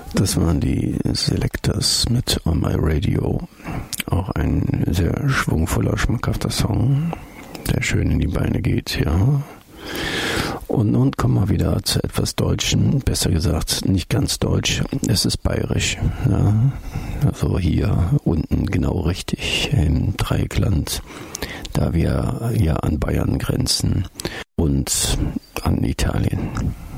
Das waren die Selectors mit On My Radio. Auch ein sehr schwungvoller, schmackhafter Song, der schön in die Beine geht, ja. Und nun kommen wir wieder zu etwas Deutschen, besser gesagt nicht ganz deutsch, es ist bayerisch. Ja. Also hier unten genau richtig im Dreieckland, da wir ja an Bayern grenzen und an Italien.